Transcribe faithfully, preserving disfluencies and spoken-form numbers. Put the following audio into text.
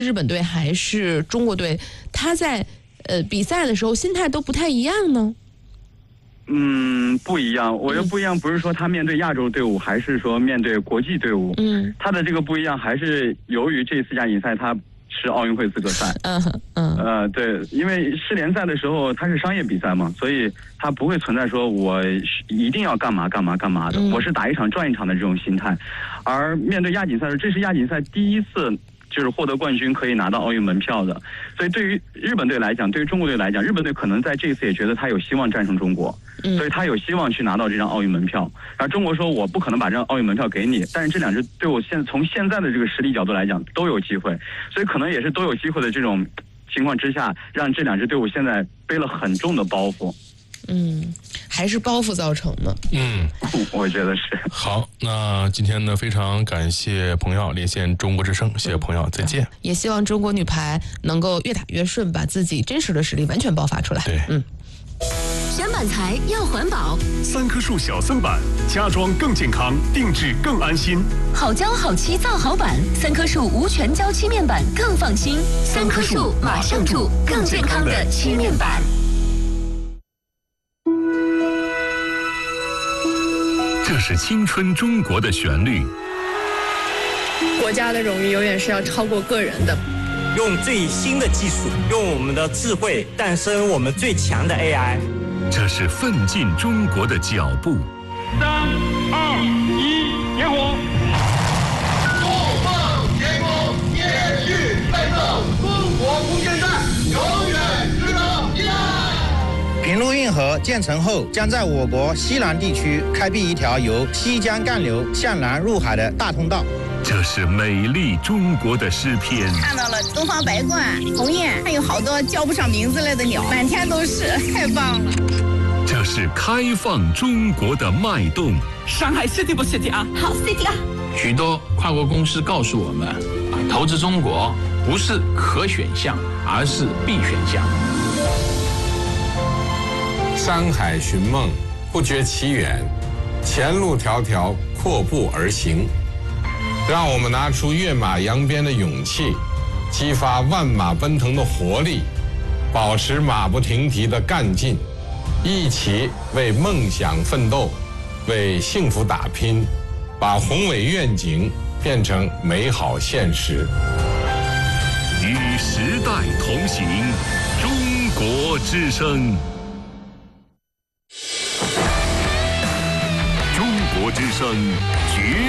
日本队还是中国队，他在呃比赛的时候心态都不太一样呢？ 嗯，不一样。我觉得不一样，不是说他面对亚洲队伍，还是说面对国际队伍。嗯，他的这个不一样，还是由于这次亚锦赛他是奥运会资格赛。嗯嗯。呃，对，因为世联赛的时候它是商业比赛嘛，所以它不会存在说我一定要干嘛干嘛干嘛的，嗯、我是打一场赚一场的这种心态。而面对亚锦赛的，这是亚锦赛第一次。就是获得冠军可以拿到奥运门票的，所以对于日本队来讲，对于中国队来讲，日本队可能在这一次也觉得他有希望战胜中国，所以他有希望去拿到这张奥运门票。而中国说我不可能把这张奥运门票给你，但是这两支队伍现从现在的这个实力角度来讲都有机会，所以可能也是都有机会的这种情况之下，让这两支队伍现在背了很重的包袱。 嗯，还是包袱造成的。 嗯， 我觉得是。 好，那今天呢，非常感谢彭耀连线中国之声，谢谢彭耀，再见。 也希望中国女排能够越打越顺，把自己真实的实力完全爆发出来。 对， 嗯。 选板材要环保， 三棵树小森板，家装更健康，定制更安心。 好胶好漆造好板，三棵树无全胶漆面板更放心。三棵树马上住，更健康的漆面板。 这是青春中国的旋律。 国家的荣誉永远是要超过个人的。 用最新的技术，用我们的智慧诞生我们最强的 A I。 这是奋进中国的脚步。 三二一，点火！ 怒放天空，延续奋斗，中国空间站永远值得依赖。 平陆运河建成后，将在我国西南地区开辟一条由西江干流向南入海的大通道。 这是美丽中国的诗篇。 看到了东方白鹳、鸿雁，还有好多叫不上名字来的鸟，满天都是，太棒了。 这是开放中国的脉动。 上海 City 不 City 啊？ 好 City 啊！ 许多跨国公司告诉我们，啊，投资中国不是可选项，而是必选项。 山海寻梦，不觉其远；前路迢迢，阔步而行。让我们拿出跃马扬鞭的勇气，激发万马奔腾的活力，保持马不停蹄的干劲，一起为梦想奋斗，为幸福打拼，把宏伟愿景变成美好现实。 与时代同行，中国之声。中国之声。